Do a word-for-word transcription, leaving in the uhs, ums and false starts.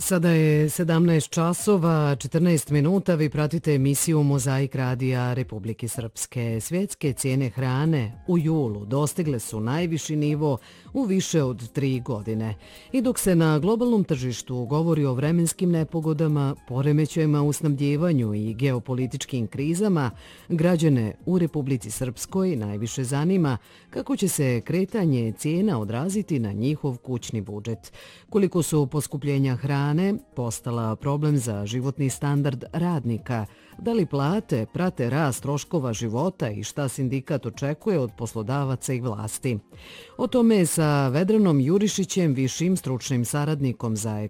Sada je sedamnaest časova, četrnaest minuta. Vi pratite emisiju Mozaik radija Republike Srpske. Svjetske cijene hrane u julu dostigle su najviši nivo u više od tri godine. I dok se na globalnom tržištu govori o vremenskim nepogodama, poremećajima u snabdjevanju i geopolitičkim krizama, građane u Republici Srpskoj najviše zanima kako će se kretanje cijena odraziti na njihov kućni budžet. Koliko su poskupljenja hrane postala problem za životni standard radnika, da li plate prate rast troškova života i šta sindikat očekuje od poslodavaca i vlasti. O tome sa Vedranom Jurišićem, višim stručnim saradnikom za